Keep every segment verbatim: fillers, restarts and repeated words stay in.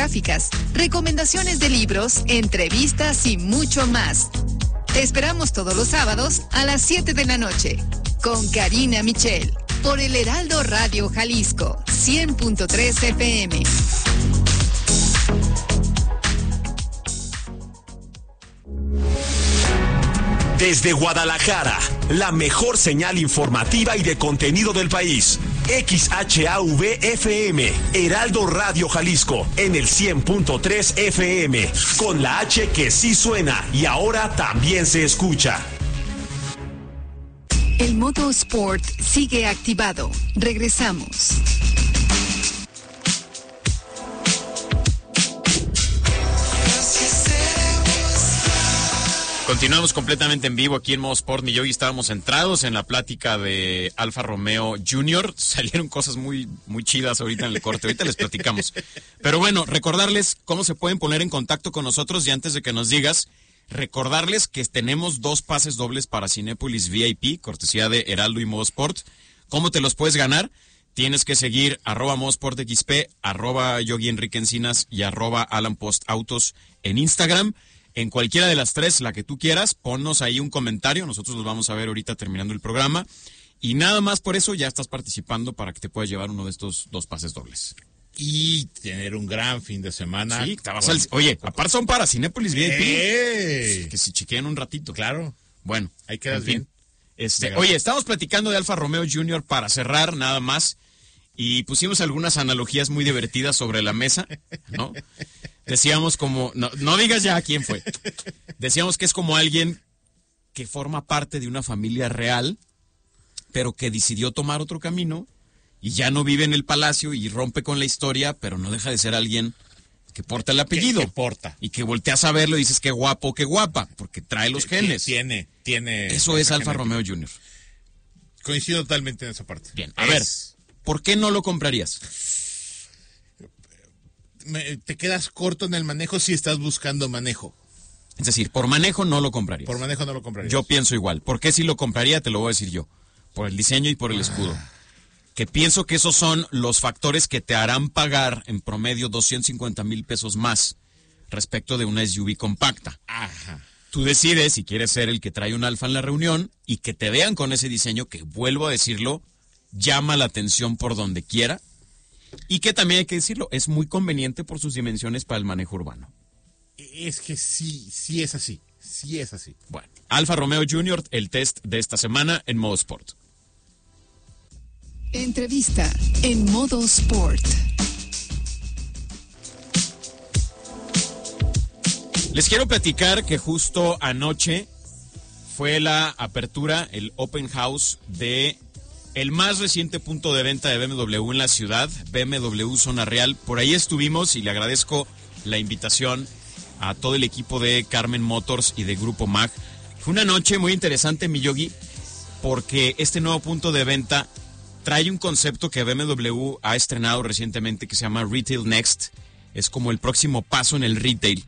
biográficas, recomendaciones de libros, entrevistas y mucho más. Te esperamos todos los sábados a las siete de la noche con Karina Michel por el Heraldo Radio Jalisco cien punto tres F M. Desde Guadalajara, la mejor señal informativa y de contenido del país. X H A V F M, Heraldo Radio Jalisco, en el cien punto tres F M, con la H que sí suena y ahora también se escucha. El modo Sport sigue activado. Regresamos. Continuamos completamente en vivo aquí en Modo Sport. Mi Yogi, estábamos centrados en la plática de Alfa Romeo junior Salieron cosas muy, muy chidas ahorita en el corte. Ahorita les platicamos. Pero bueno, recordarles cómo se pueden poner en contacto con nosotros. Y antes de que nos digas, recordarles que tenemos dos pases dobles para Cinépolis V I P, cortesía de Heraldo y Modo Sport. ¿Cómo te los puedes ganar? Tienes que seguir arroba Modo Sport X P, arroba Yogi Enrique Encinas y arroba Alan Post Autos en Instagram. En cualquiera de las tres, la que tú quieras, ponnos ahí un comentario. Nosotros los vamos a ver ahorita terminando el programa. Y nada más por eso ya estás participando para que te puedas llevar uno de estos dos pases dobles. Y tener un gran fin de semana. Sí, te vas al... Oye, aparte son para Cinépolis V I P. ¡Eh! Que si chiquean un ratito. Claro. Bueno, ahí quedas en fin. bien. Este, oye, estamos platicando de Alfa Romeo junior para cerrar nada más. Y pusimos algunas analogías muy divertidas sobre la mesa, ¿no? Decíamos como, no, no digas ya quién fue. Decíamos que es como alguien que forma parte de una familia real, pero que decidió tomar otro camino y ya no vive en el palacio y rompe con la historia, pero no deja de ser alguien que porta el apellido. Que, que porta. Y que volteas a verlo y dices qué guapo, qué guapa, porque trae los genes. Tiene, tiene. Eso es Alfa Romeo junior Coincido totalmente en esa parte. Bien, a es... ver, ¿por qué no lo comprarías? Me, te quedas corto en el manejo si estás buscando manejo. Es decir, por manejo no lo comprarías. Por manejo no lo comprarías. Yo pienso igual. ¿Por qué si lo compraría? Te lo voy a decir yo. Por el diseño y por el escudo. Ah. Que pienso que esos son los factores que te harán pagar en promedio doscientos cincuenta mil pesos más respecto de una S U V compacta. Ajá. Tú decides si quieres ser el que trae un Alfa en la reunión y que te vean con ese diseño que, vuelvo a decirlo, llama la atención por donde quiera. Y que también hay que decirlo, es muy conveniente por sus dimensiones para el manejo urbano. Es que sí, sí es así, sí es así. Bueno, Alfa Romeo junior, el test de esta semana en Modo Sport. Entrevista en Modo Sport. Les quiero platicar que justo anoche fue la apertura, el open house de el más reciente punto de venta de B M W en la ciudad, B M W Zona Real. Por ahí estuvimos y le agradezco la invitación a todo el equipo de Carmen Motors y de Grupo Mag. Fue una noche muy interesante, mi Yogi, porque este nuevo punto de venta trae un concepto que B M W ha estrenado recientemente que se llama Retail Next. Es como el próximo paso en el retail.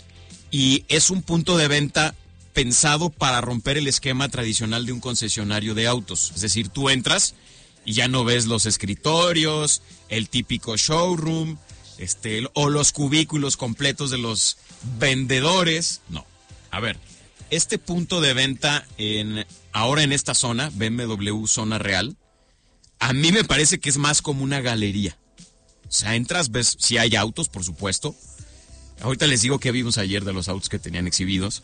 Y es un punto de venta pensado para romper el esquema tradicional de un concesionario de autos. Es decir, tú entras y ya no ves los escritorios, el típico showroom, este, o los cubículos completos de los vendedores. No. A ver, este punto de venta en ahora en esta zona, B M W Zona Real, a mí me parece que es más como una galería. O sea, entras, ves si hay autos, por supuesto. Ahorita les digo que vimos ayer de los autos que tenían exhibidos.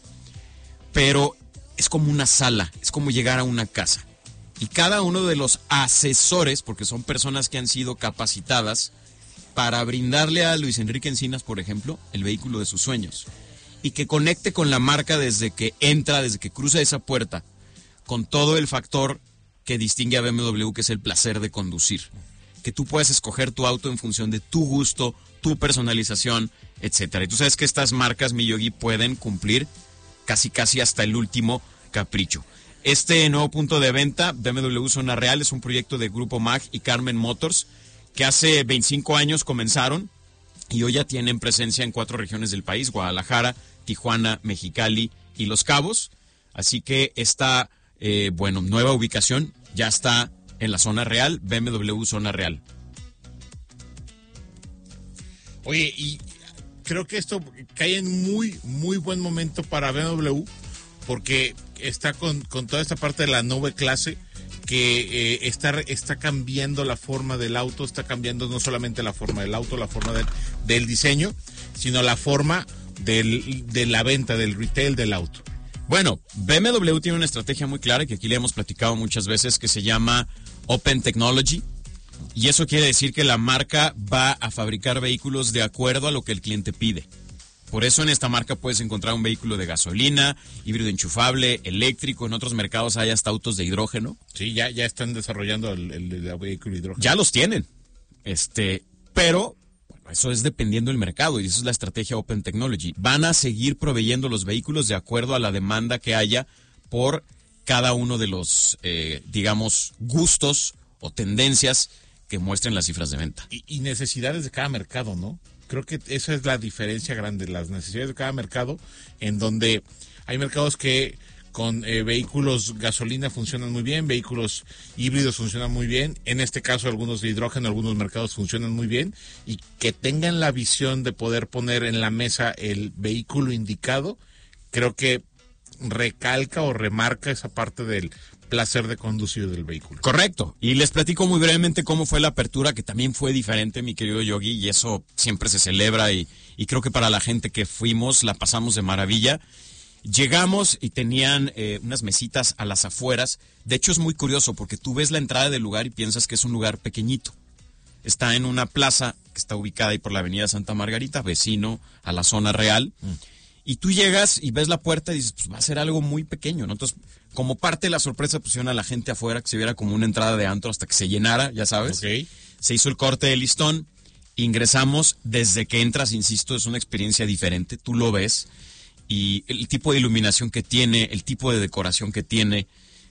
Pero es como una sala, es como llegar a una casa. Y cada uno de los asesores, porque son personas que han sido capacitadas para brindarle a Luis Enrique Encinas, por ejemplo, el vehículo de sus sueños. Y que conecte con la marca desde que entra, desde que cruza esa puerta, con todo el factor que distingue a B M W, que es el placer de conducir. Que tú puedas escoger tu auto en función de tu gusto, tu personalización, etcétera. Y tú sabes que estas marcas, mi Yogi, pueden cumplir casi casi hasta el último capricho. Este nuevo punto de venta, B M W Zona Real, es un proyecto de Grupo Mag y Carmen Motors, que hace veinticinco años comenzaron y hoy ya tienen presencia en cuatro regiones del país: Guadalajara, Tijuana, Mexicali y Los Cabos. Así que esta, eh, bueno, nueva ubicación ya está en la Zona Real, B M W Zona Real. Oye, y creo que esto cae en muy, muy buen momento para B M W, porque está con, con toda esta parte de la nube clase, que eh, está, está cambiando la forma del auto, está cambiando no solamente la forma del auto, la forma del, del diseño, sino la forma del, de la venta, del retail del auto. Bueno, B M W tiene una estrategia muy clara que aquí le hemos platicado muchas veces, que se llama Open Technology, y eso quiere decir que la marca va a fabricar vehículos de acuerdo a lo que el cliente pide. Por eso en esta marca puedes encontrar un vehículo de gasolina, híbrido enchufable, eléctrico. En otros mercados hay hasta autos de hidrógeno. Sí, ya, ya están desarrollando el, el, el vehículo de hidrógeno. Ya los tienen. Este, pero bueno, eso es dependiendo del mercado, y eso es la estrategia Open Technology. Van a seguir proveyendo los vehículos de acuerdo a la demanda que haya por cada uno de los, eh, digamos, gustos o tendencias que muestren las cifras de venta. Y, y necesidades de cada mercado, ¿no? Creo que esa es la diferencia grande, las necesidades de cada mercado, en donde hay mercados que con eh, vehículos gasolina funcionan muy bien, vehículos híbridos funcionan muy bien, en este caso algunos de hidrógeno, algunos mercados funcionan muy bien, y que tengan la visión de poder poner en la mesa el vehículo indicado, creo que recalca o remarca esa parte del placer de conducir del vehículo. Correcto. Y les platico muy brevemente cómo fue la apertura, que también fue diferente, mi querido Yogi, y eso siempre se celebra, y, y creo que para la gente que fuimos la pasamos de maravilla. Llegamos y tenían eh, unas mesitas a las afueras. De hecho es muy curioso porque tú ves la entrada del lugar y piensas que es un lugar pequeñito. Está en una plaza que está ubicada ahí por la avenida Santa Margarita, vecino a la zona real. Mm. Y tú llegas y ves la puerta y dices, pues va a ser algo muy pequeño, ¿no? Entonces, como parte de la sorpresa, pusieron a la gente afuera, que se viera como una entrada de antro hasta que se llenara, ya sabes. Okay. Se hizo el corte de listón, ingresamos. Desde que entras, insisto, es una experiencia diferente, tú lo ves, y el tipo de iluminación que tiene, el tipo de decoración que tiene,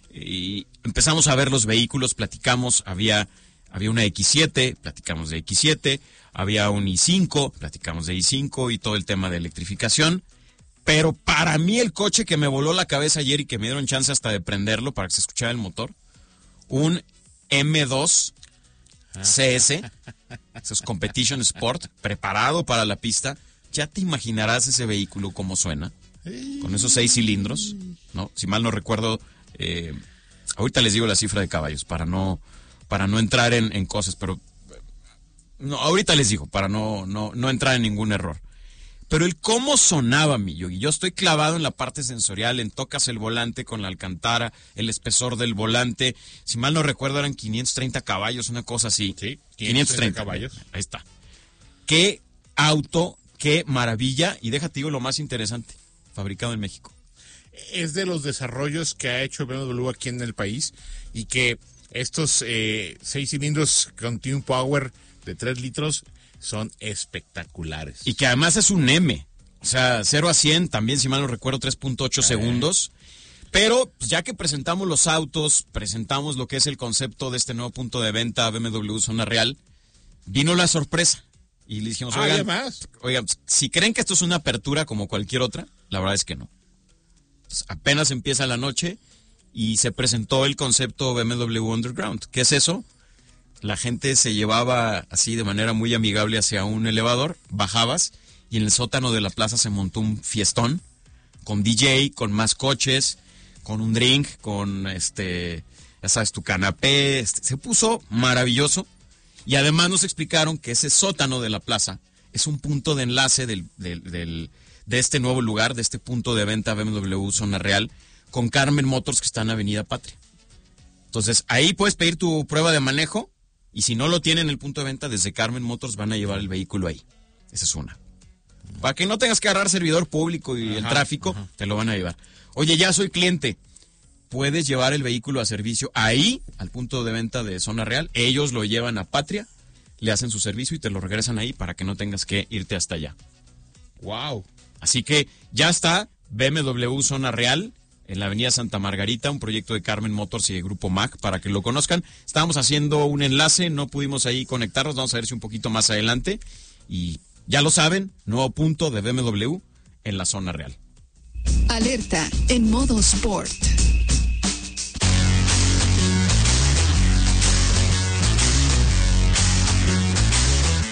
y empezamos a ver los vehículos, platicamos, había, había una equis siete, platicamos de equis siete, había un i cinco, platicamos de i cinco y todo el tema de electrificación. Pero para mí el coche que me voló la cabeza ayer y que me dieron chance hasta de prenderlo para que se escuchara el motor, un eme dos ce ese, eso es Competition Sport, preparado para la pista. Ya te imaginarás ese vehículo cómo suena, con esos seis cilindros, ¿no? Si mal no recuerdo, eh, ahorita les digo la cifra de caballos para no, para no entrar en, en cosas, pero no, ahorita les digo para no, no, no entrar en ningún error. Pero el cómo sonaba, mi Yogi, yo estoy clavado en la parte sensorial, en tocas el volante con la alcantara, el espesor del volante, si mal no recuerdo eran quinientos treinta caballos, una cosa así. Sí, quinientos treinta caballos. Ahí está. Qué auto, qué maravilla, y déjate digo lo más interesante, fabricado en México. Es de los desarrollos que ha hecho B M W aquí en el país, y que estos eh, seis cilindros Continuum Power de tres litros son espectaculares. Y que además es un M, o sea, cero a cien, también si mal no recuerdo, tres punto ocho eh. segundos. Pero pues, ya que presentamos los autos, presentamos lo que es el concepto de este nuevo punto de venta B M W Zona Real, vino la sorpresa. Y le dijimos, oigan, Además. oigan, si creen que esto es una apertura como cualquier otra, la verdad es que no. Entonces, apenas empieza la noche y se presentó el concepto B M W Underground. ¿Qué es eso? La gente se llevaba así de manera muy amigable hacia un elevador, bajabas y en el sótano de la plaza se montó un fiestón con D J, con más coches, con un drink, con este, ya sabes, tu canapé. Este, se puso maravilloso, y además nos explicaron que ese sótano de la plaza es un punto de enlace del, del, del, de este nuevo lugar, de este punto de venta B M W Zona Real, con Carmen Motors, que está en Avenida Patria. Entonces ahí puedes pedir tu prueba de manejo. Y si no lo tienen en el punto de venta, desde Carmen Motors van a llevar el vehículo ahí. Esa es una. Para que no tengas que agarrar servidor público y ajá, el tráfico, ajá. Te lo van a llevar. Oye, ya soy cliente. Puedes llevar el vehículo a servicio ahí, al punto de venta de Zona Real. Ellos lo llevan a Patria, le hacen su servicio y te lo regresan ahí para que no tengas que irte hasta allá. Wow. Así que ya está B M W Zona Real en la avenida Santa Margarita, un proyecto de Carmen Motors y de Grupo M A C, para que lo conozcan. Estábamos haciendo un enlace, no pudimos ahí conectarnos, vamos a ver si un poquito más adelante. Y ya lo saben, nuevo punto de B M W en la Zona Real. Alerta en modo Sport. En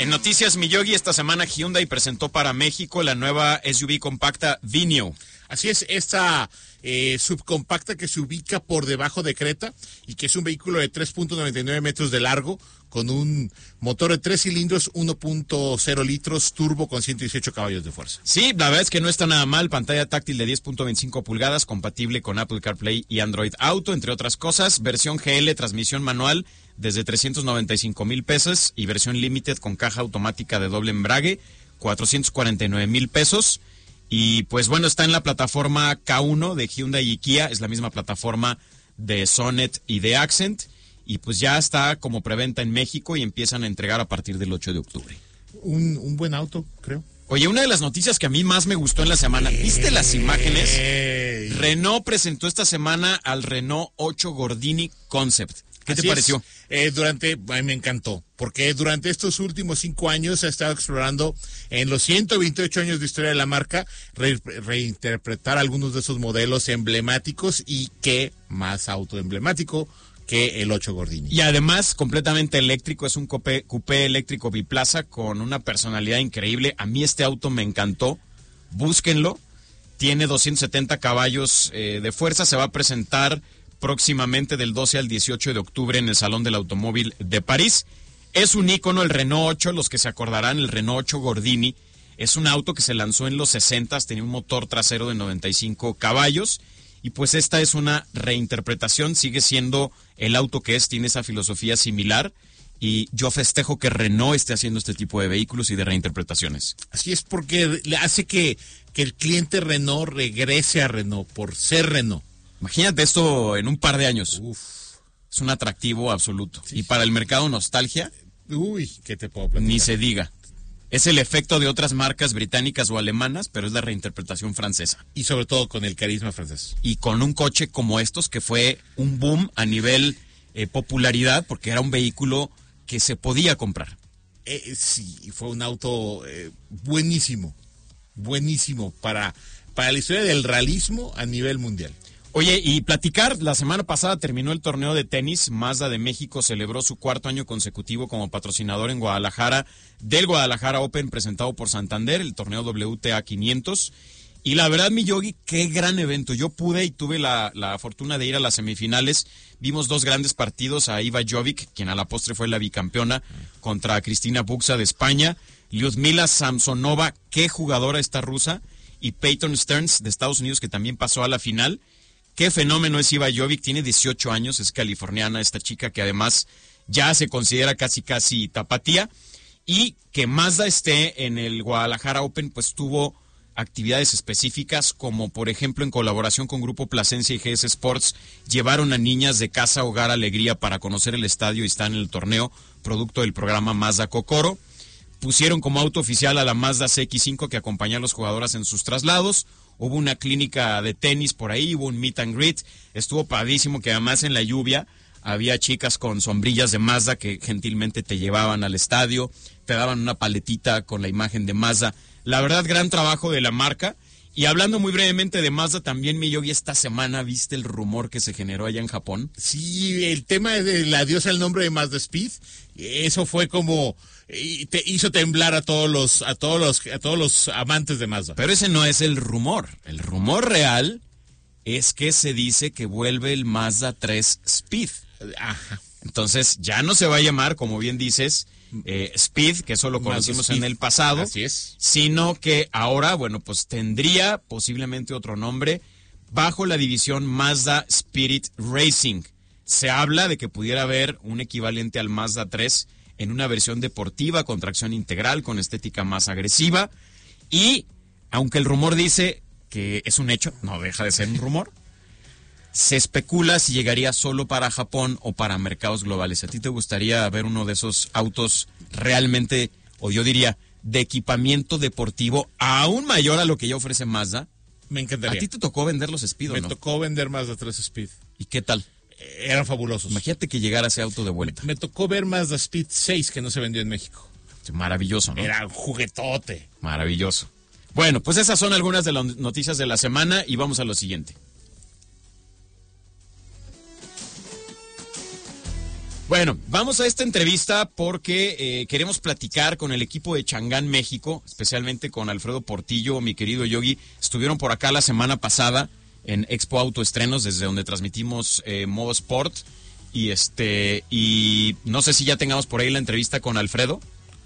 En Noticias Miyogi, esta semana Hyundai presentó para México la nueva S U V compacta Venue. Así es, esta eh, subcompacta que se ubica por debajo de Creta y que es un vehículo de tres punto noventa y nueve metros de largo con un motor de tres cilindros, uno punto cero litros, turbo con ciento dieciocho caballos de fuerza. Sí, la verdad es que no está nada mal. Pantalla táctil de diez punto veinticinco pulgadas, compatible con Apple CarPlay y Android Auto, entre otras cosas. Versión G L, transmisión manual desde trescientos noventa y cinco mil pesos y versión Limited con caja automática de doble embrague, cuatrocientos cuarenta y nueve mil pesos. Y pues bueno, está en la plataforma K uno de Hyundai y Kia, es la misma plataforma de Sonet y de Accent, y pues ya está como preventa en México y empiezan a entregar a partir del ocho de octubre. Un, un buen auto, creo. Oye, una de las noticias que a mí más me gustó en la semana, ¿viste las imágenes? Ey. Renault presentó esta semana al Renault ocho Gordini Concept. ¿Qué te Así pareció? Es. Eh, durante, a mí me encantó, porque durante estos últimos cinco años ha estado explorando en los ciento veintiocho años de historia de la marca, re, reinterpretar algunos de esos modelos emblemáticos y qué más auto emblemático que el ocho Gordini. Y además completamente eléctrico, es un coupé, coupé eléctrico biplaza con una personalidad increíble. A mí este auto me encantó, búsquenlo, tiene doscientos setenta caballos eh, de fuerza, se va a presentar próximamente del doce al dieciocho de octubre en el Salón del Automóvil de París. Es un ícono el Renault ocho, los que se acordarán, el Renault ocho Gordini. Es un auto que se lanzó en los sesentas, tenía un motor trasero de noventa y cinco caballos. Y pues esta es una reinterpretación, sigue siendo el auto que es, tiene esa filosofía similar. Y yo festejo que Renault esté haciendo este tipo de vehículos y de reinterpretaciones. Así es, porque le hace que, que el cliente Renault regrese a Renault por ser Renault. Imagínate esto en un par de años. Uf. Es un atractivo absoluto. Sí. Y para el mercado nostalgia, Uy, ¿qué te puedo platicar? ni se diga. Es el efecto de otras marcas británicas o alemanas, pero es la reinterpretación francesa. Y sobre todo con el carisma francés. Y con un coche como estos, que fue un boom a nivel eh, popularidad, porque era un vehículo que se podía comprar. Eh, sí, fue un auto eh, buenísimo. Buenísimo para, para la historia del realismo a nivel mundial. Oye, y platicar, la semana pasada terminó el torneo de tenis, Mazda de México celebró su cuarto año consecutivo como patrocinador en Guadalajara del Guadalajara Open presentado por Santander, el torneo W T A quinientos. Y la verdad, mi Yogi, qué gran evento. Yo pude y tuve la, la fortuna de ir a las semifinales. Vimos dos grandes partidos, a Iva Jovic, quien a la postre fue la bicampeona, contra Cristina Buxa de España, Lyudmila Samsonova, qué jugadora esta rusa, y Peyton Stearns de Estados Unidos, que también pasó a la final. Qué fenómeno es Iva Jovic, tiene dieciocho años, es californiana, esta chica que además ya se considera casi casi tapatía, y que Mazda esté en el Guadalajara Open, pues tuvo actividades específicas, como por ejemplo en colaboración con Grupo Plasencia y G S Sports, llevaron a niñas de Casa Hogar Alegría para conocer el estadio y están en el torneo, producto del programa Mazda Kokoro. Pusieron como auto oficial a la Mazda C X cinco que acompaña a los jugadoras en sus traslados. Hubo una clínica de tenis por ahí, hubo un meet and greet, estuvo padrísimo, que además en la lluvia había chicas con sombrillas de Mazda que gentilmente te llevaban al estadio, te daban una paletita con la imagen de Mazda. La verdad, gran trabajo de la marca. Y hablando muy brevemente de Mazda, también, mi Yogi, esta semana viste el rumor que se generó allá en Japón. Sí, el tema de la diosa el nombre de Mazda Speed, eso fue como te hizo temblar a todos los a todos los a todos los amantes de Mazda. Pero ese no es el rumor. El rumor real es que se dice que vuelve el Mazda tres Speed. Ajá. Entonces, ya no se va a llamar, como bien dices, eh, Speed, que eso lo conocimos en el pasado. Así es. Sino que ahora, bueno, pues tendría posiblemente otro nombre bajo la división Mazda Spirit Racing. Se habla de que pudiera haber un equivalente al Mazda tres en una versión deportiva con tracción integral, con estética más agresiva. Y, aunque el rumor dice que es un hecho, no deja de ser un rumor, se especula si llegaría solo para Japón o para mercados globales. ¿A ti te gustaría ver uno de esos autos realmente, o yo diría, de equipamiento deportivo aún mayor a lo que ya ofrece Mazda? Me encantaría. ¿A ti te tocó vender los Speed o Me no? tocó vender Mazda tres Speed. ¿Y qué tal? Eh, eran fabulosos. Imagínate que llegara ese auto de vuelta. Me tocó ver Mazda Speed seis que no se vendió en México. Maravilloso, ¿no? Era un juguetote. Maravilloso. Bueno, pues esas son algunas de las noticias de la semana y vamos a lo siguiente. Bueno, vamos a esta entrevista porque eh, queremos platicar con el equipo de Changán México, especialmente con Alfredo Portillo, mi querido Yogi. Estuvieron por acá la semana pasada en Expo Autoestrenos, desde donde transmitimos eh, Modo Sport. Y este y no sé si ya tengamos por ahí la entrevista con Alfredo.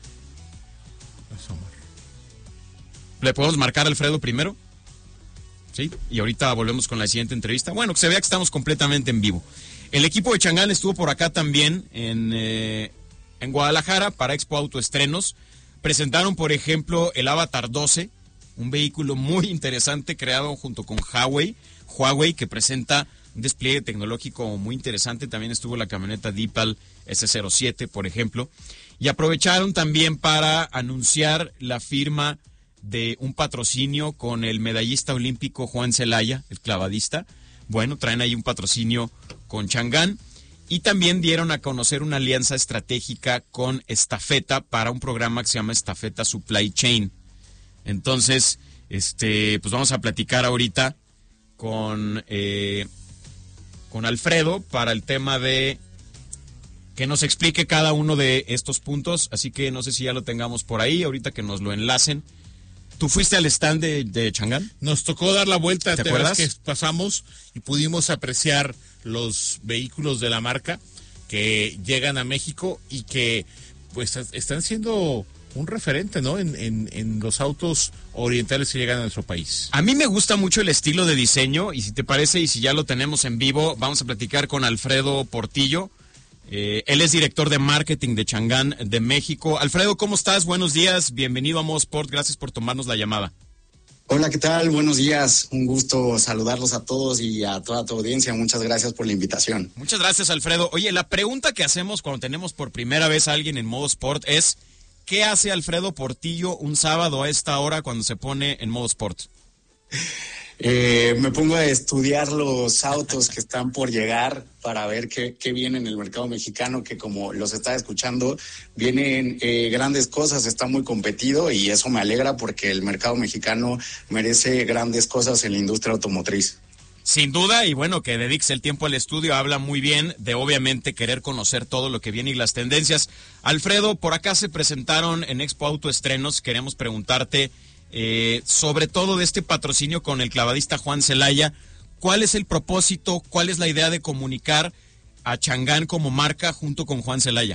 ¿Le podemos marcar a Alfredo primero? Sí, y ahorita volvemos con la siguiente entrevista. Bueno, que se vea que estamos completamente en vivo. El equipo de Changán estuvo por acá también en, eh, en Guadalajara para Expo Autoestrenos. Presentaron, por ejemplo, el Avatar doce, un vehículo muy interesante creado junto con Huawei, Huawei que presenta un despliegue tecnológico muy interesante. También estuvo la camioneta Deepal ese cero siete, por ejemplo. Y aprovecharon también para anunciar la firma de un patrocinio con el medallista olímpico Juan Celaya, el clavadista. Bueno, traen ahí un patrocinio con Changán y también dieron a conocer una alianza estratégica con Estafeta para un programa que se llama Estafeta Supply Chain. Entonces, este, pues vamos a platicar ahorita con, eh, con Alfredo para el tema de que nos explique cada uno de estos puntos, así que no sé si ya lo tengamos por ahí, ahorita que nos lo enlacen. ¿Tú fuiste al stand de, de Changán? Nos tocó dar la vuelta, ¿te, ¿te acuerdas? Que pasamos y pudimos apreciar los vehículos de la marca que llegan a México y que pues están siendo un referente, ¿no? En, en, en los autos orientales que llegan a nuestro país. A mí me gusta mucho el estilo de diseño y si te parece y si ya lo tenemos en vivo, vamos a platicar con Alfredo Portillo. Eh, él es director de marketing de Changán de México. Alfredo, ¿cómo estás? Buenos días, bienvenido a Modo Sport, gracias por tomarnos la llamada. Hola, ¿qué tal? Buenos días, un gusto saludarlos a todos y a toda tu audiencia. Muchas gracias por la invitación. Muchas gracias, Alfredo. Oye, la pregunta que hacemos cuando tenemos por primera vez a alguien en Modo Sport es, ¿qué hace Alfredo Portillo un sábado a esta hora cuando se pone en Modo Sport? Eh, me pongo a estudiar los autos que están por llegar para ver qué, qué viene en el mercado mexicano, que como los está escuchando, vienen eh, grandes cosas, está muy competido y eso me alegra porque el mercado mexicano merece grandes cosas en la industria automotriz. Sin duda, y bueno, que dediques el tiempo al estudio, habla muy bien de obviamente querer conocer todo lo que viene y las tendencias. Alfredo, por acá se presentaron en Expo Autoestrenos, queremos preguntarte Eh, sobre todo de este patrocinio con el clavadista Juan Celaya. ¿Cuál es el propósito, cuál es la idea de comunicar a Changán como marca junto con Juan Celaya?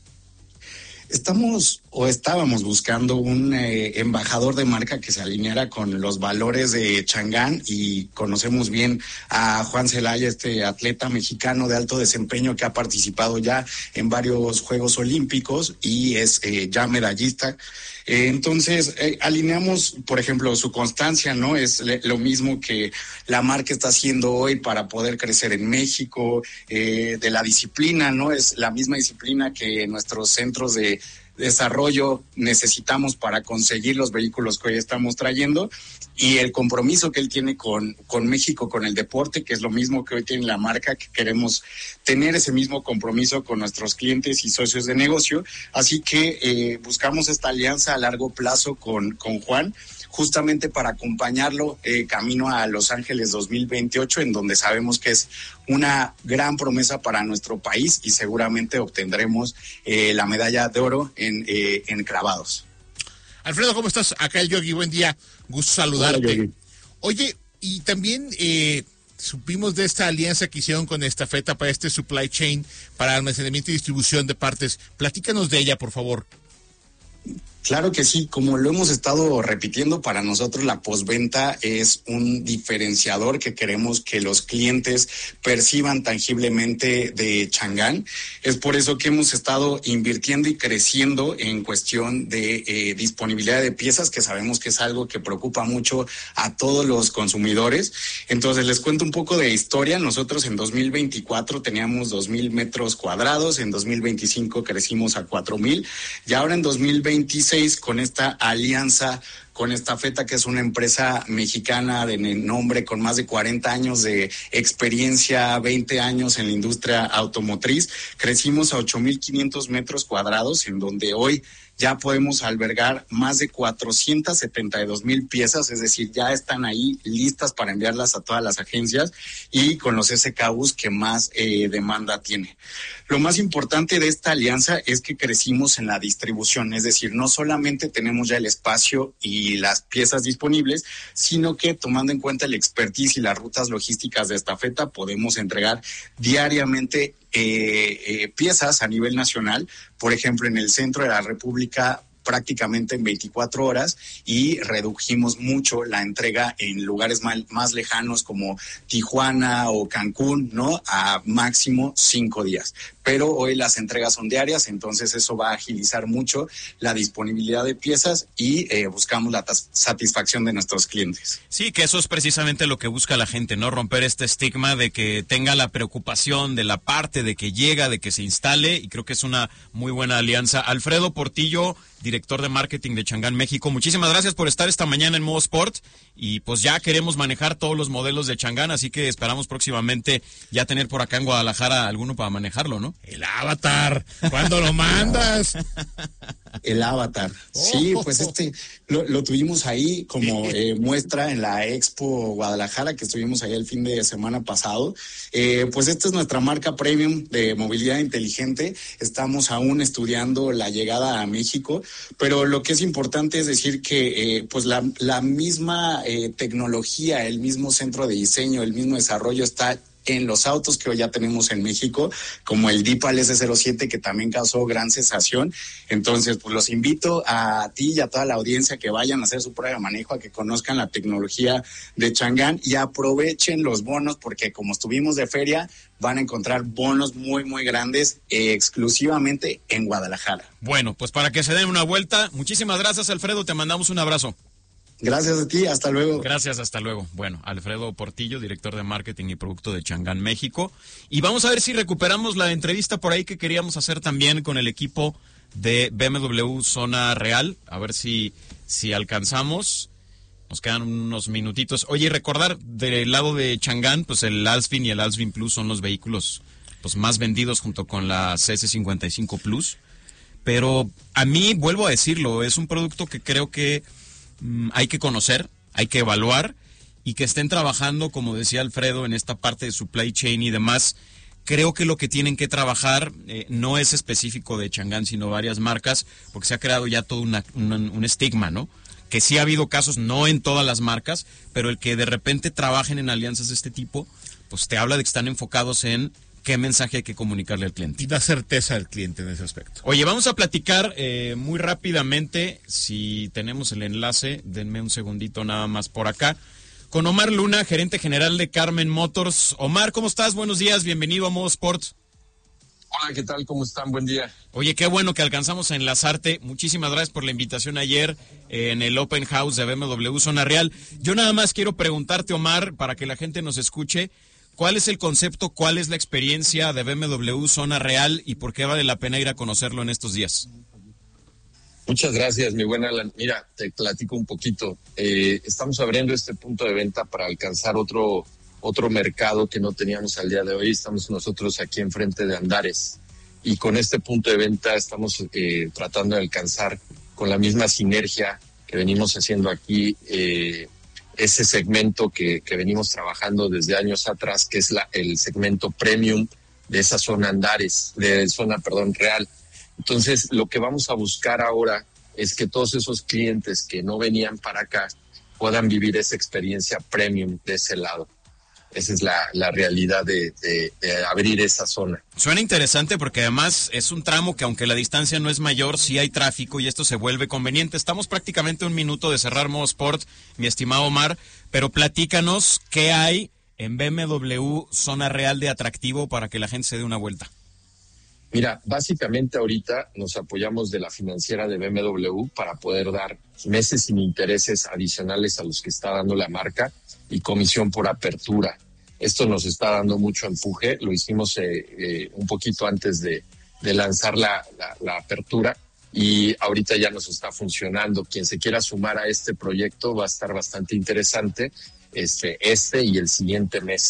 Estamos o estábamos buscando un eh, embajador de marca que se alineara con los valores de Changán y conocemos bien a Juan Celaya, este atleta mexicano de alto desempeño que ha participado ya en varios Juegos Olímpicos y es eh, ya medallista. Eh, entonces, eh, alineamos, por ejemplo, su constancia, ¿no? Es le, lo mismo que la marca está haciendo hoy para poder crecer en México, eh, de la disciplina, ¿no? Es la misma disciplina que nuestros centros de desarrollo necesitamos para conseguir los vehículos que hoy estamos trayendo y el compromiso que él tiene con, con México, con el deporte, que es lo mismo que hoy tiene la marca, que queremos tener ese mismo compromiso con nuestros clientes y socios de negocio. Así que eh, buscamos esta alianza a largo plazo con, con Juan, justamente para acompañarlo eh, camino a Los Ángeles dos mil veintiocho, en donde sabemos que es una gran promesa para nuestro país y seguramente obtendremos eh, la medalla de oro en, eh, en clavados. Alfredo, ¿cómo estás? Acá el Yogi, buen día, gusto saludarte. Hola, oye, y también eh, supimos de esta alianza que hicieron con Estafeta para este supply chain, para almacenamiento y distribución de partes. Platícanos de ella, por favor. Claro que sí, como lo hemos estado repitiendo, para nosotros la postventa es un diferenciador que queremos que los clientes perciban tangiblemente de Changán. Es por eso que hemos estado invirtiendo y creciendo en cuestión de eh, disponibilidad de piezas, que sabemos que es algo que preocupa mucho a todos los consumidores. Entonces les cuento un poco de historia. Nosotros en dos mil veinticuatro teníamos dos mil metros cuadrados, en dos mil veinticinco crecimos a cuatro mil y ahora en dos mil veintiséis con esta alianza con Estafeta, que es una empresa mexicana de nombre con más de cuarenta años de experiencia, veinte años en la industria automotriz, crecimos a ocho mil quinientos metros cuadrados, en donde hoy ya podemos albergar más de cuatrocientas setenta y dos mil piezas, es decir, ya están ahí listas para enviarlas a todas las agencias y con los S K Us que más eh, demanda tiene. Lo más importante de esta alianza es que crecimos en la distribución, es decir, no solamente tenemos ya el espacio y las piezas disponibles, sino que tomando en cuenta el expertise y las rutas logísticas de Estafeta, podemos entregar diariamente eh, eh, piezas a nivel nacional, por ejemplo, en el centro de la República prácticamente en veinticuatro horas y redujimos mucho la entrega en lugares más, más lejanos como Tijuana o Cancún, ¿no? A máximo cinco días. Pero hoy las entregas son diarias, entonces eso va a agilizar mucho la disponibilidad de piezas y eh, buscamos la satisfacción de nuestros clientes. Sí, que eso es precisamente lo que busca la gente, ¿no? Romper este estigma de que tenga la preocupación de la parte, de que llega, de que se instale, y creo que es una muy buena alianza. Alfredo Portillo, director de marketing de Chang'an México, muchísimas gracias por estar esta mañana en Modo Sport, y pues ya queremos manejar todos los modelos de Chang'an, así que esperamos próximamente ya tener por acá en Guadalajara alguno para manejarlo, ¿no? El Avatar, ¿cuándo lo mandas? El Avatar, sí, pues este lo, lo tuvimos ahí como eh, muestra en la Expo Guadalajara, que estuvimos ahí el fin de semana pasado. Eh, pues esta es nuestra marca premium de movilidad inteligente. Estamos aún estudiando la llegada a México, pero lo que es importante es decir que eh, pues la, la misma eh, tecnología, el mismo centro de diseño, el mismo desarrollo está en los autos que hoy ya tenemos en México, como el Deepal S cero siete, que también causó gran sensación. Entonces, pues los invito a ti y a toda la audiencia que vayan a hacer su prueba de manejo, a que conozcan la tecnología de Chang'an y aprovechen los bonos, porque como estuvimos de feria, van a encontrar bonos muy, muy grandes eh, exclusivamente en Guadalajara. Bueno, pues para que se den una vuelta, muchísimas gracias, Alfredo, te mandamos un abrazo. Gracias a ti, hasta luego. Gracias, hasta luego. Bueno, Alfredo Portillo, director de marketing y producto de Chang'an México. Y vamos a ver si recuperamos la entrevista por ahí que queríamos hacer también con el equipo de B M W Zona Real. A ver si, si alcanzamos. Nos quedan unos minutitos. Oye, y recordar, del lado de Chang'an, pues el Alsvin y el Alsvin Plus son los vehículos pues más vendidos junto con la C S cincuenta y cinco Plus. Pero a mí, vuelvo a decirlo, es un producto que creo que hay que conocer, hay que evaluar, y que estén trabajando, como decía Alfredo, en esta parte de supply chain y demás. Creo que lo que tienen que trabajar eh, no es específico de Chang'an, sino varias marcas, porque se ha creado ya todo una, una, un estigma, ¿no? Que sí ha habido casos, no en todas las marcas, pero el que de repente trabajen en alianzas de este tipo, pues te habla de que están enfocados en qué mensaje hay que comunicarle al cliente. Y da certeza al cliente en ese aspecto. Oye, vamos a platicar eh, muy rápidamente, si tenemos el enlace, denme un segundito nada más por acá, con Omar Luna, gerente general de Carmen Motors. Omar, ¿cómo estás? Buenos días, bienvenido a Modo Sport. Hola, ¿qué tal? ¿Cómo están? Buen día. Oye, qué bueno que alcanzamos a enlazarte. Muchísimas gracias por la invitación ayer eh, en el Open House de B M W Zona Real. Yo nada más quiero preguntarte, Omar, para que la gente nos escuche, ¿cuál es el concepto, cuál es la experiencia de B M W Zona Real y por qué vale la pena ir a conocerlo en estos días? Muchas gracias, mi buena Alan. Mira, te platico un poquito. Eh, estamos abriendo este punto de venta para alcanzar otro, otro mercado que no teníamos al día de hoy. Estamos nosotros aquí enfrente de Andares. Y con este punto de venta estamos eh, tratando de alcanzar con la misma sinergia que venimos haciendo aquí, eh, ese segmento que, que venimos trabajando desde años atrás, que es la, el segmento premium de esa zona Andares, de zona, perdón, Real. Entonces, lo que vamos a buscar ahora es que todos esos clientes que no venían para acá puedan vivir esa experiencia premium de ese lado. Esa es la, la realidad de, de, de abrir esa zona. Suena interesante porque además es un tramo que, aunque la distancia no es mayor, sí hay tráfico y esto se vuelve conveniente. Estamos prácticamente a un minuto de cerrar Modo Sport, mi estimado Omar, pero platícanos qué hay en B M W Zona Real de atractivo para que la gente se dé una vuelta. Mira, básicamente ahorita nos apoyamos de la financiera de B M W para poder dar meses sin intereses adicionales a los que está dando la marca y comisión por apertura. Esto nos está dando mucho empuje. Lo hicimos eh, eh, un poquito antes de, de lanzar la, la, la apertura y ahorita ya nos está funcionando. Quien se quiera sumar a este proyecto va a estar bastante interesante este, este y el siguiente mes.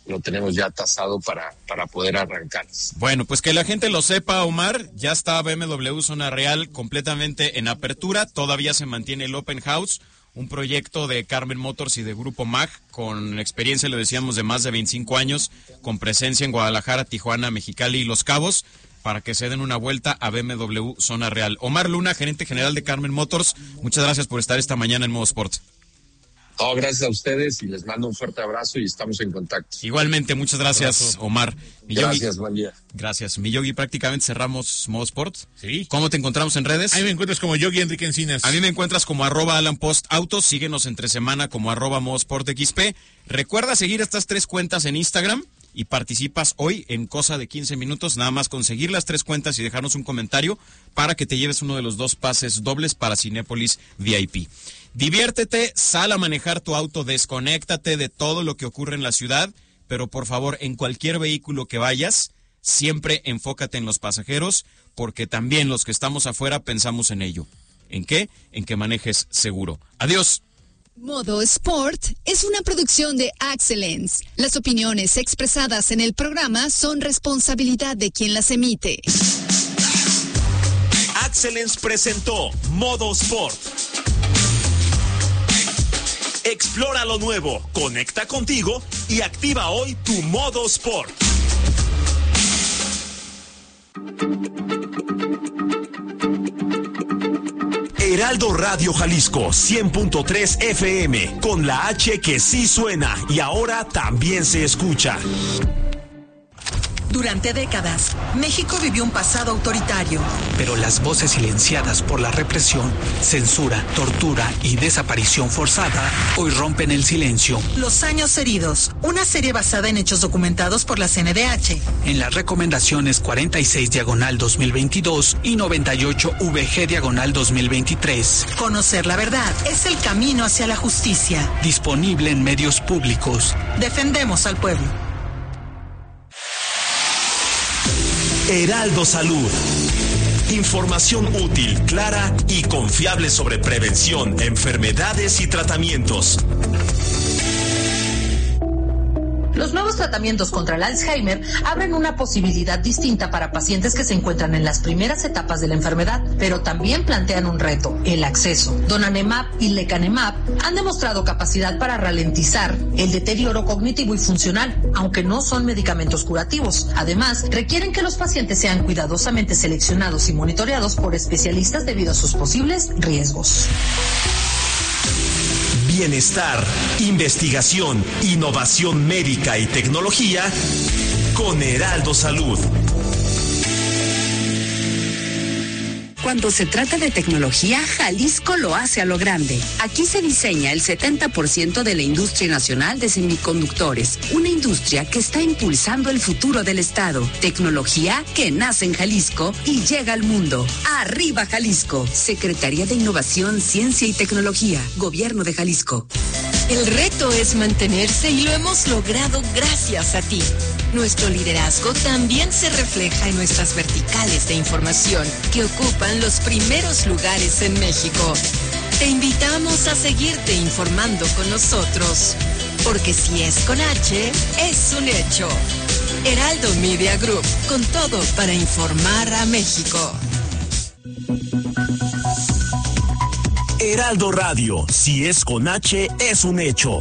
lo tenemos ya tasado para, para poder arrancar. Bueno, pues que la gente lo sepa, Omar, ya está B M W Zona Real completamente en apertura, todavía se mantiene el Open House, un proyecto de Carmen Motors y de Grupo M A G, con experiencia, lo decíamos, de más de veinticinco años, con presencia en Guadalajara, Tijuana, Mexicali y Los Cabos, para que se den una vuelta a B M W Zona Real. Omar Luna, gerente general de Carmen Motors, muchas gracias por estar esta mañana en Modo Sport. No, gracias a ustedes y les mando un fuerte abrazo y estamos en contacto. Igualmente, muchas gracias, Omar. Gracias, Miyogi, buen día. Gracias. Miyogi, prácticamente cerramos Modo Sport. Sí. ¿Cómo te encontramos en redes? Ahí me encuentras como Yogi Enrique Encinas. A mí me encuentras como arroba Alan Post Autos. Síguenos entre semana como arroba Modo Sport X P. Recuerda seguir estas tres cuentas en Instagram y participas hoy en cosa de quince minutos, nada más conseguir las tres cuentas y dejarnos un comentario para que te lleves uno de los dos pases dobles para Cinépolis V I P. Diviértete, sal a manejar tu auto, desconéctate de todo lo que ocurre en la ciudad, pero por favor, en cualquier vehículo que vayas, siempre enfócate en los pasajeros, porque también los que estamos afuera pensamos en ello. ¿En qué? En que manejes seguro. Adiós. Modo Sport es una producción de Excellence. Las opiniones expresadas en el programa son responsabilidad de quien las emite. Excellence presentó Modo Sport. Explora lo nuevo, conecta contigo y activa hoy tu Modo Sport. Heraldo Radio Jalisco cien punto tres F M, con la H que sí suena y ahora también se escucha. Durante décadas, México vivió un pasado autoritario. Pero las voces silenciadas por la represión, censura, tortura y desaparición forzada hoy rompen el silencio. Los años heridos, una serie basada en hechos documentados por la C N D H. En las recomendaciones cuarenta y seis diagonal dos mil veintidós y noventa y ocho V G diagonal dos mil veintitrés. Conocer la verdad es el camino hacia la justicia. Disponible en medios públicos. Defendemos al pueblo. Heraldo Salud. Información útil, clara y confiable sobre prevención, enfermedades y tratamientos. Los nuevos tratamientos contra el Alzheimer abren una posibilidad distinta para pacientes que se encuentran en las primeras etapas de la enfermedad, pero también plantean un reto, el acceso. Donanemab y lecanemab han demostrado capacidad para ralentizar el deterioro cognitivo y funcional, aunque no son medicamentos curativos. Además, requieren que los pacientes sean cuidadosamente seleccionados y monitoreados por especialistas debido a sus posibles riesgos. Bienestar, investigación, innovación médica y tecnología con Heraldo Salud. Cuando se trata de tecnología, Jalisco lo hace a lo grande. Aquí se diseña el setenta por ciento de la industria nacional de semiconductores, una industria que está impulsando el futuro del Estado. Tecnología que nace en Jalisco y llega al mundo. ¡Arriba Jalisco! Secretaría de Innovación, Ciencia y Tecnología, Gobierno de Jalisco. El reto es mantenerse y lo hemos logrado gracias a ti. Nuestro liderazgo también se refleja en nuestras verticales de información que ocupan los primeros lugares en México. Te invitamos a seguirte informando con nosotros, porque si es con H, es un hecho. Heraldo Media Group, con todo para informar a México. Heraldo Radio, si es con H, es un hecho.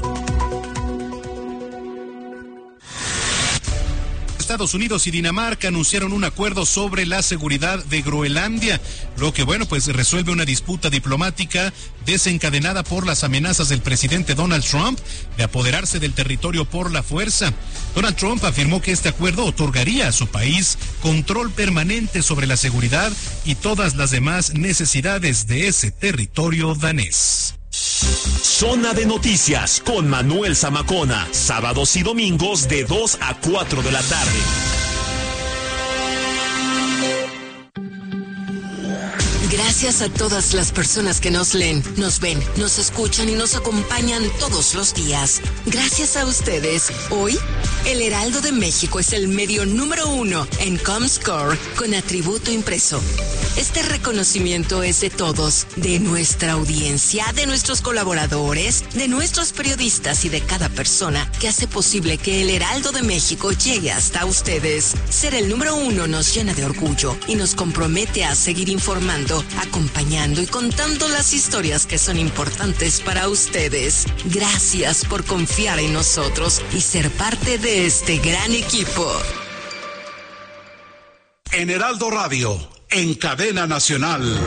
Estados Unidos y Dinamarca anunciaron un acuerdo sobre la seguridad de Groenlandia, lo que, bueno, pues resuelve una disputa diplomática desencadenada por las amenazas del presidente Donald Trump de apoderarse del territorio por la fuerza. Donald Trump afirmó que este acuerdo otorgaría a su país control permanente sobre la seguridad y todas las demás necesidades de ese territorio danés. Zona de Noticias con Manuel Zamacona, sábados y domingos de dos a cuatro de la tarde. Gracias a todas las personas que nos leen, nos ven, nos escuchan y nos acompañan todos los días. Gracias a ustedes, hoy, el Heraldo de México es el medio número uno en Comscore con atributo impreso. Este reconocimiento es de todos, de nuestra audiencia, de nuestros colaboradores, de nuestros periodistas y de cada persona que hace posible que el Heraldo de México llegue hasta ustedes. Ser el número uno nos llena de orgullo y nos compromete a seguir informando, acompañando y contando las historias que son importantes para ustedes. Gracias por confiar en nosotros y ser parte de este gran equipo. En Heraldo Radio, en cadena nacional.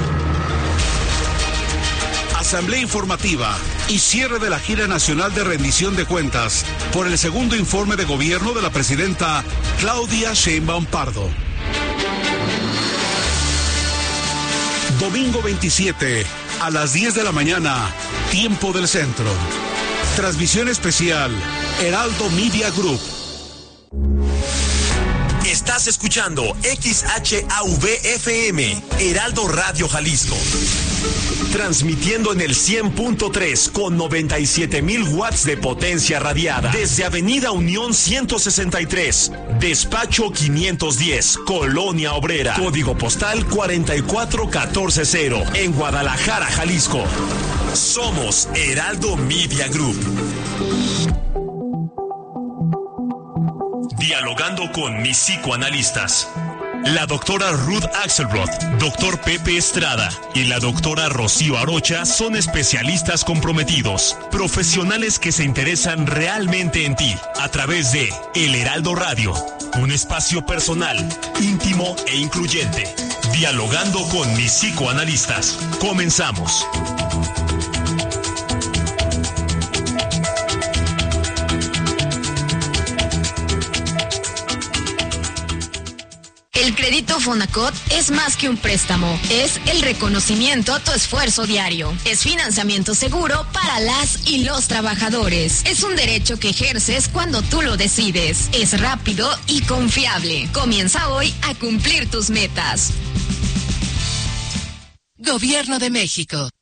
Asamblea informativa y cierre de la gira nacional de rendición de cuentas por el segundo informe de gobierno de la presidenta Claudia Sheinbaum Pardo. Domingo veintisiete, a las diez de la mañana, tiempo del centro. Transmisión especial, Heraldo Media Group. Estás escuchando X H A V F M, Heraldo Radio Jalisco. Transmitiendo en el cien punto tres con noventa y siete mil watts de potencia radiada. Desde Avenida Unión ciento sesenta y tres, Despacho quinientos diez, Colonia Obrera. Código postal cuarenta y cuatro mil catorce, en Guadalajara, Jalisco. Somos Heraldo Media Group. Dialogando con mis psicoanalistas. La doctora Ruth Axelrod, doctor Pepe Estrada y la doctora Rocío Arocha son especialistas comprometidos, profesionales que se interesan realmente en ti, a través de El Heraldo Radio, un espacio personal, íntimo e incluyente. Dialogando con mis psicoanalistas. Comenzamos. El crédito Fonacot es más que un préstamo, es el reconocimiento a tu esfuerzo diario. Es financiamiento seguro para las y los trabajadores. Es un derecho que ejerces cuando tú lo decides. Es rápido y confiable. Comienza hoy a cumplir tus metas. Gobierno de México.